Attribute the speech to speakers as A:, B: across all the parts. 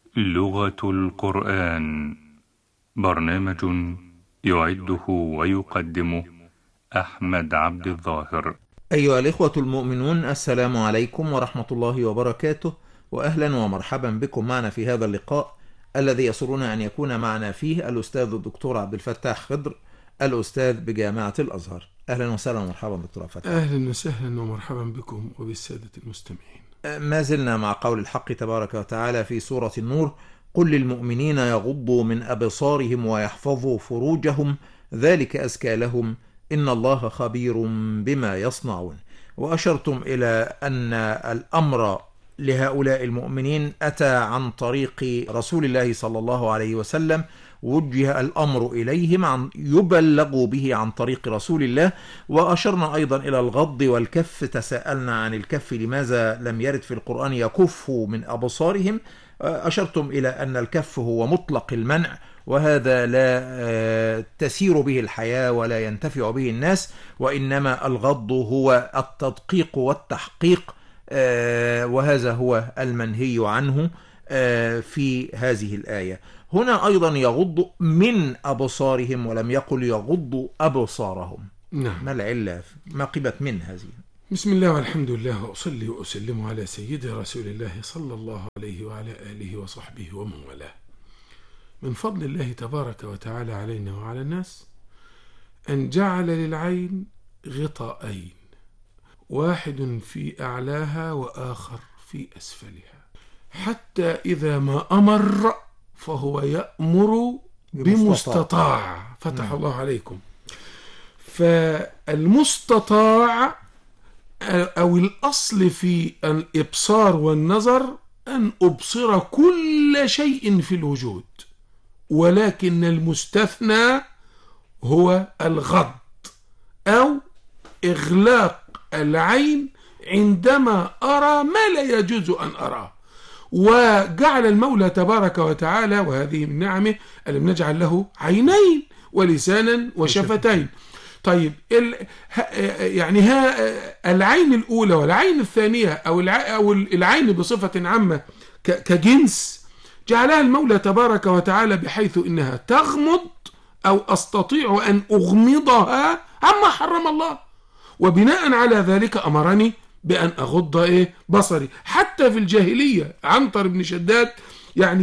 A: لغة القرآن، برنامج يعده ويقدمه أحمد عبد الظاهر.
B: أيها الإخوة المؤمنون، السلام عليكم ورحمة الله وبركاته، وأهلا ومرحبا بكم معنا في هذا اللقاء الذي يسرنا أن يكون معنا فيه الأستاذ الدكتور عبد الفتاح خضر، الأستاذ بجامعة الأزهر. أهلا وسهلا ومرحبا دكتور عبد الفتاح.
C: أهلا وسهلا ومرحبا بكم وبالسادة المستمعين.
B: ما زلنا مع قول الحق تبارك وتعالى في سورة النور: قل للمؤمنين يغضوا من أبصارهم ويحفظوا فروجهم ذلك أزكى لهم إن الله خبير بما يصنعون. وأشرتم إلى أن الأمر لهؤلاء المؤمنين أتى عن طريق رسول الله صلى الله عليه وسلم، وجه الأمر إليهم عن يبلغوا به عن طريق رسول الله. وأشرنا أيضا إلى الغض والكف، تساءلنا عن الكف لماذا لم يرد في القرآن يكفوا من أبصارهم. أشرتم إلى أن الكف هو مطلق المنع، وهذا لا تسير به الحياة ولا ينتفع به الناس، وإنما الغض هو التدقيق والتحقيق، وهذا هو المنهي عنه في هذه الآية. هنا أيضا يغض من أبصارهم ولم يقل يغض أبصارهم.
C: نعم.
B: ما العلة؟ ما قيمة من هذه؟
C: بسم الله والحمد لله، وأصلي وأسلم على سيدي رسول الله صلى الله عليه وعلى آله وصحبه ومن والاه. من فضل الله تبارك وتعالى علينا وعلى الناس أن جعل للعين غطاءين، واحد في أعلاها وآخر في أسفلها، حتى إذا ما أمر فهو يأمر بمستطاع. فتح الله عليكم. فالمستطاع أو الأصل في الإبصار والنظر أن أبصر كل شيء في الوجود، ولكن المستثنى هو الغض أو إغلاق العين عندما أرى ما لا يجوز أن أراه. وجعل المولى تبارك وتعالى، وهذه من نعمه، ألم نجعل له عينين ولسانا وشفتين. طيب يعني العين الأولى والعين الثانية أو العين بصفة عامة كجنس جعلها المولى تبارك وتعالى بحيث إنها تغمض أو أستطيع أن أغمضها عما حرم الله، وبناء على ذلك أمرني بأن أغض بصري. حتى في الجاهلية عنتر بن شداد يعني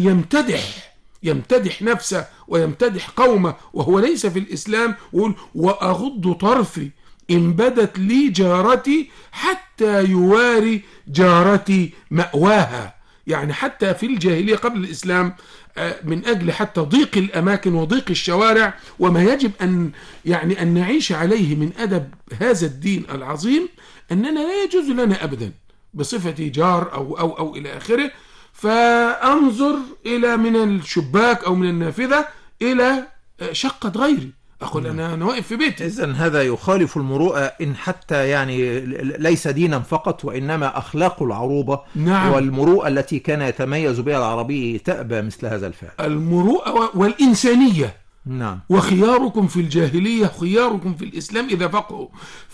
C: يمتدح نفسه ويمتدح قومه وهو ليس في الإسلام، ويقول: وأغض طرفي إن بدت لي جارتي حتى يواري جارتي مأواها. يعني حتى في الجاهلية قبل الإسلام، من أجل حتى ضيق الأماكن وضيق الشوارع وما يجب أن نعيش عليه من أدب هذا الدين العظيم، أننا لا يجوز لنا أبدا بصفتي جار أو إلى آخره فأنظر إلى من الشباك أو من النافذة إلى شقة غيري، أقول أنا واقف في بيتي.
B: إذن هذا يخالف المروءة، إن حتى يعني ليس دينا فقط وإنما أخلاق العروبة.
C: نعم.
B: والمروءة التي كان يتميز بها العربي تأبى مثل هذا الفعل.
C: المروءة والإنسانية.
B: نعم.
C: وخياركم في الجاهلية خياركم في الإسلام إذا فقهوا.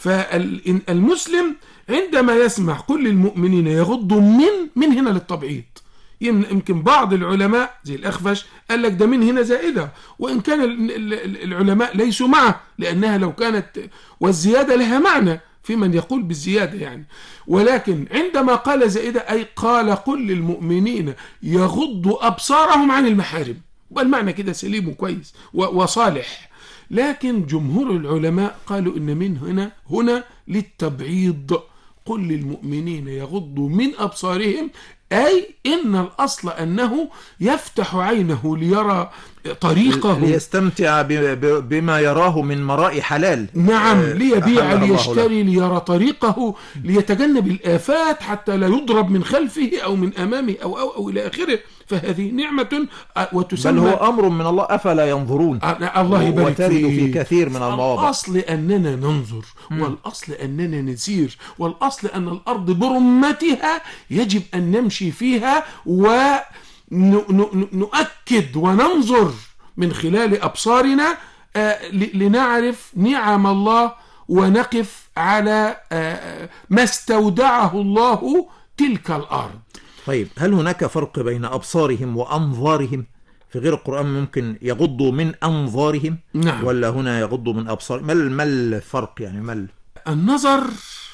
C: فالمسلم عندما يسمع كل المؤمنين يغضوا من هنا للتبعيض. يمكن بعض العلماء زي الأخفش قال لك ده من هنا زائدة، وإن كان العلماء ليسوا معه، لأنها لو كانت والزيادة لها معنى في من يقول بالزيادة يعني، ولكن عندما قال زائدة أي قال قل للمؤمنين يغضوا أبصارهم عن المحارم، والمعنى كده سليم وكويس وصالح. لكن جمهور العلماء قالوا إن من هنا للتبعيض. قل للمؤمنين يغضوا من أبصارهم، أي إن الأصل أنه يفتح عينه ليرى طريقه،
B: ليستمتع بما يراه من مراء حلال.
C: نعم. ليبيع ليشتري ليرى طريقه، ليتجنب الآفات حتى لا يضرب من خلفه أو من أمامه أو إلى آخره. فهذه نعمة وتسمى،
B: بل هو أمر من الله، أفلا ينظرون.
C: الله يبارك
B: وترد في كثير من المواضع.
C: الأصل أننا ننظر، والأصل أننا نسير، والأصل أن الأرض برمتها يجب أن نمشي فيها ونؤكد وننظر من خلال أبصارنا لنعرف نعم الله ونقف على ما استودعه الله تلك الأرض.
B: طيب، هل هناك فرق بين أبصارهم وأنظارهم؟ في غير القرآن ممكن يغضوا من أنظارهم،
C: نعم.
B: ولا هنا يغضوا من أبصارهم؟ ما الفرق يعني؟
C: النظر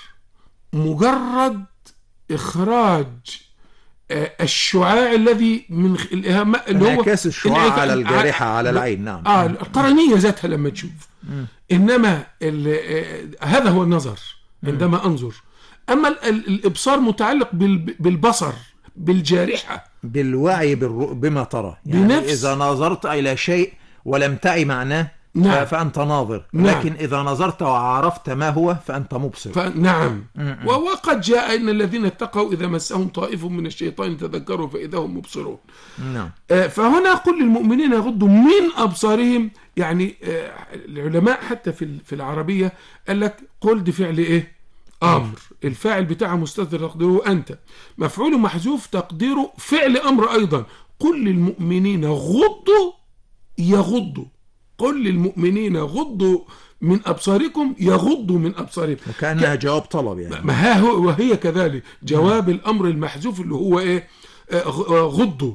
C: مجرد إخراج الشعاع الذي من اللي هو
B: انعكاس الشعاع على الجارحة على العين. نعم.
C: القرنية ذاتها لما تشوف. إنما هذا هو النظر عندما أنظر. أما الإبصار متعلق بالبصر، بالجارحة،
B: بالوعي بما ترى، يعني
C: بنفس.
B: إذا نظرت إلى شيء ولم تعي معناه
C: نعم.
B: فأنت ناظر.
C: نعم.
B: لكن إذا نظرت وعرفت ما هو فأنت مبصر.
C: نعم. وقد جاء إن الذين اتقوا إذا مسهم طائف من الشيطان تذكروا فإذا هم مبصرون.
B: نعم.
C: فهنا قل للمؤمنين يغضوا من أبصارهم. يعني العلماء حتى في العربية قال لك قل دي فعل إيه؟ أمر. الفاعل بتاعه مستتر تقديره أنت، مفعول محذوف تقديره فعل أمر أيضا. قل للمؤمنين غضوا يغضوا. قل للمؤمنين غضوا من أبصاركم يغضوا من أبصارهم،
B: وكأنها جواب طلب يعني.
C: ما هو وهي كذلك جواب الأمر المحذوف اللي هو إيه؟ غضوا.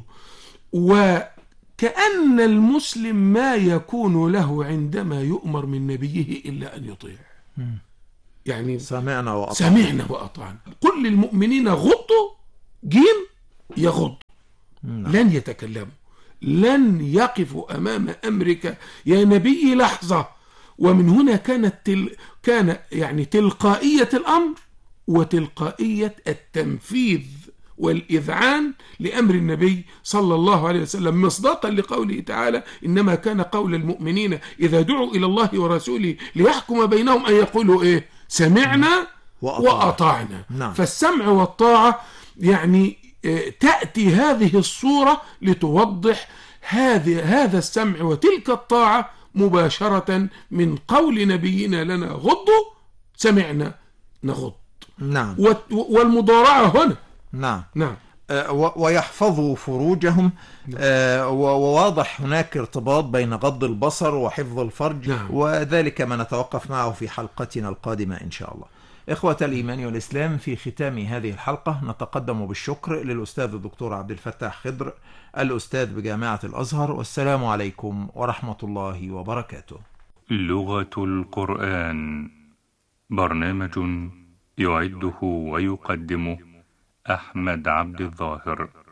C: وكأن المسلم ما يكون له عندما يؤمر من نبيه إلا أن يطيع. يعني
B: سمعنا
C: وأطعنا. قل للمؤمنين غضوا جيم يغض. لن يتكلموا، لن يقفوا أمام أمرك يا نبي لحظة. ومن هنا كان يعني تلقائية الأمر وتلقائية التنفيذ والإذعان لأمر النبي صلى الله عليه وسلم، مصداقا لقوله تعالى: إنما كان قول المؤمنين إذا دعوا إلى الله ورسوله ليحكم بينهم أن يقولوا إيه؟ سمعنا وأطعنا.
B: نعم.
C: فالسمع والطاعة يعني تأتي هذه الصورة لتوضح هذا السمع وتلك الطاعة مباشرة من قول نبينا لنا غضوا سمعنا نغض.
B: نعم.
C: والمضارعة هنا.
B: نعم. ويحفظوا فروجهم. وواضح هناك ارتباط بين غض البصر وحفظ الفرج.
C: نعم.
B: وذلك ما نتوقف معه في حلقتنا القادمة إن شاء الله. إخوة الإيمان والإسلام، في ختام هذه الحلقة نتقدم بالشكر للأستاذ الدكتور عبد الفتاح خضر، الأستاذ بجامعة الأزهر، والسلام عليكم ورحمة الله وبركاته.
A: لغة القرآن، برنامج يعده ويقدمه أحمد عبد الظاهر.